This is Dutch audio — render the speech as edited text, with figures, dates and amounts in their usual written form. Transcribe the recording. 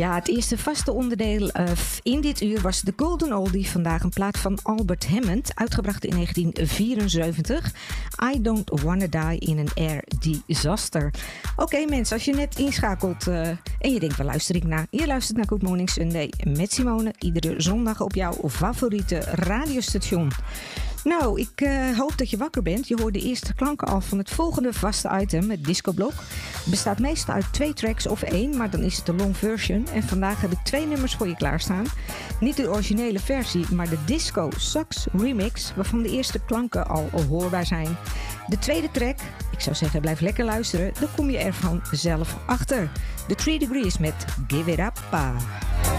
Ja, het eerste vaste onderdeel in dit uur was de Golden Oldie. Vandaag een plaat van Albert Hammond, uitgebracht in 1974. I Don't Wanna Die in an Air Disaster. Oké, mensen, als je net inschakelt en je denkt, waar luister ik naar? Je luistert naar Good Morning Sunday met Simone. Iedere zondag op jouw favoriete radiostation. Nou, ik hoop dat je wakker bent. Je hoort de eerste klanken al van het volgende vaste item, het discoblok. Het bestaat meestal uit 2 tracks of 1, maar dan is het de long version. En vandaag heb ik 2 nummers voor je klaarstaan. Niet de originele versie, maar de Disco Sax remix, waarvan de eerste klanken al hoorbaar zijn. De tweede track, ik zou zeggen blijf lekker luisteren, dan kom je er vanzelf achter. The 3 Degrees met Give It Up.